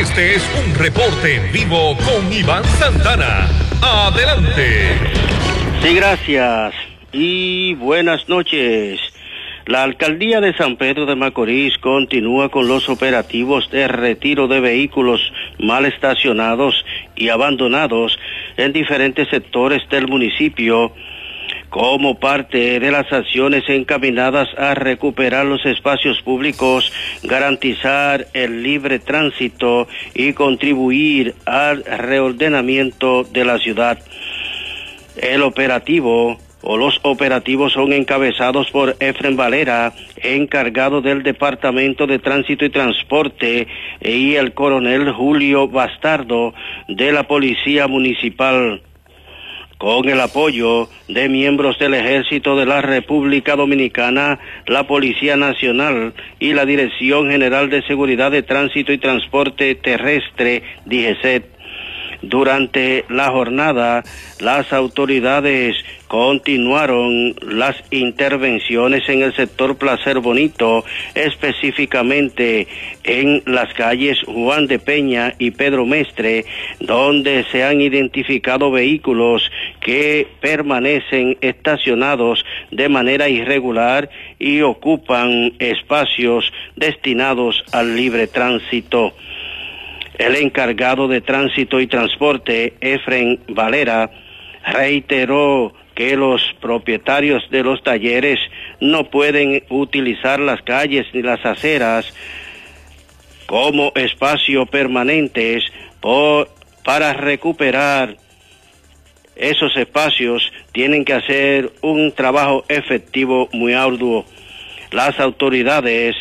Este es un reporte en vivo con Iván Santana. Adelante. Sí, gracias y buenas noches. La alcaldía de San Pedro de Macorís continúa con los operativos de retiro de vehículos mal estacionados y abandonados en diferentes sectores del municipio, como parte de las acciones encaminadas a recuperar los espacios públicos, garantizar el libre tránsito y contribuir al reordenamiento de la ciudad. El operativo o los operativos son encabezados por Efren Valera, encargado del Departamento de Tránsito y Transporte, y el coronel Julio Bastardo de la Policía Municipal, con el apoyo de miembros del Ejército de la República Dominicana, la Policía Nacional y la Dirección General de Seguridad de Tránsito y Transporte Terrestre, DGCET. Durante la jornada, las autoridades continuaron las intervenciones en el sector Placer Bonito, específicamente en las calles Juan de Peña y Pedro Mestre, donde se han identificado vehículos que permanecen estacionados de manera irregular y ocupan espacios destinados al libre tránsito. El encargado de Tránsito y Transporte, Efren Valera, reiteró que los propietarios de los talleres no pueden utilizar las calles ni las aceras como espacio permanentes para recuperar esos espacios. Tienen que hacer un trabajo efectivo muy arduo. Las autoridades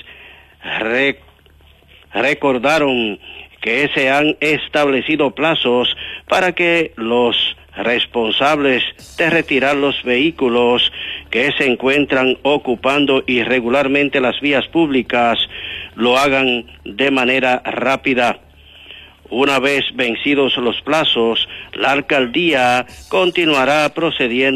recordaron que se han establecido plazos para que los responsables de retirar los vehículos que se encuentran ocupando irregularmente las vías públicas lo hagan de manera rápida. Una vez vencidos los plazos, la alcaldía continuará procediendo